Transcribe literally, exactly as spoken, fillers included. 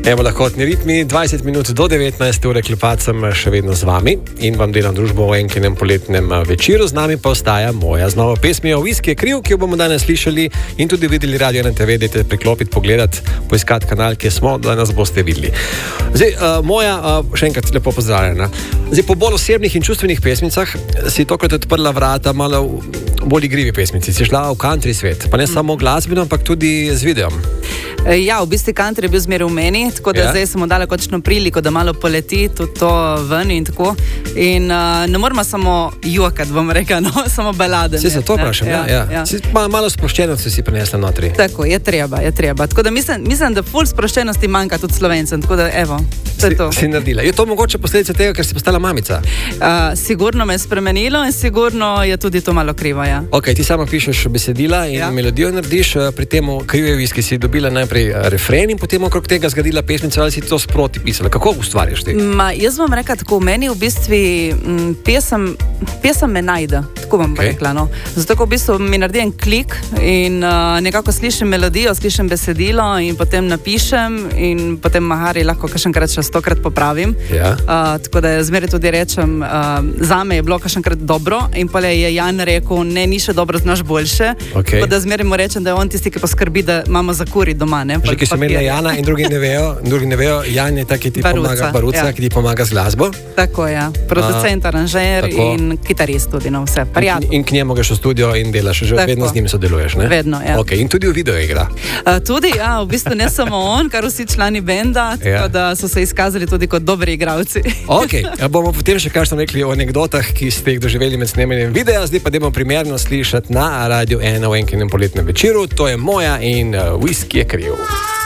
Evo, lahkotni ritmi, dvajset minut do devetnajste ure, Klepac sem še vedno z vami in vam delam družbo v enkinem poletnem večeru. Z nami pa ostaja moja z novo pesmijo Whisky je kriv, ki jo bomo danes slišali in tudi videli Radio ena te ve, dajte priklopiti, pogledati, poiskati kanal, kjer smo, da nas boste videli. Zdaj, uh, moja, uh, še enkrat lepo pozdravljena. Zdaj, po bolj osebnih in čustvenih pesmicah si tokrat odprla vrata malo bolj igrivi pesmici. Si šla v country svet, pa ne samo glasbeno, ampak tudi z videom. Ja, v bistvu country je bil zmeraj v meni, tako da ja. Zdaj sem mu dala končno priliko, da malo poleti tudi to ven in tako. In uh, ne moramo samo jokati, bom rekla, no, samo balade. Si se to vprašam, ja, ja. ja. Si, malo, malo sproščenosti si prinesla notri. Tako, je treba, je treba. Tako da mislim, mislim da ful sproščenosti manjka tudi Slovencem, tako da evo, to je to. Si naredila. Je to mogoče posledica tega, ker si postala mamica? Uh, sigurno me je spremenilo in sigurno je tudi to malo krivo, ja. Ok, ti sama pišeš besedila in ja. melodijo narediš, pri temu Kriv je whisky si dobila najprej refren in potem okrog tega zgradila pesmico, ali si to sproti pisala? Kako ustvarjaš ti? Ma, jaz bom rekla tako, meni v bistvu m, pesem, pesem me najde, tako bom okay. rekla, no. Zato, ko v bistvu mi naredi en klik in uh, nekako slišim melodijo, slišim besedilo in potem napišem in potem mahari lahko kakšenkrat še stokrat popravim. Ja. Uh, tako da zmeraj tudi rečem, uh, zame je bilo kakšenkrat dobro in pa je Jan rekel, ne, ni še dobro, znaš boljše. Okay. Tako da zmeraj mu rečem, da je on tisti, ki poskrbi, da imamo zakuri doma. Ne, že ki so imeli Jana in drugi ne vejo, drugi ne vejo, Jan je ta, ki ti Baruca, pomaga, Baruca, ja. ki ti pomaga z glasbo. Tako je, ja. Producent, aranžer in kitarist tudi, no vse. In, in k njemu greš v studio in delaš, že tako. Vedno z njim sodeluješ, ne? Vedno, ja. Okay. In tudi v video igra. Uh, tudi, ja, v bistvu ne samo on, kar vsi člani benda, ja. tako da so se izkazali tudi kot dobri igralci. Ok, bomo potem še kaj rekli o anekdotah, ki ste jih doživeli med snemanjem videa, zdaj pa dajmo primerno slišati na Radio ena v enkinem poletnem večeru. To je moja in uh, Whisky je kriv.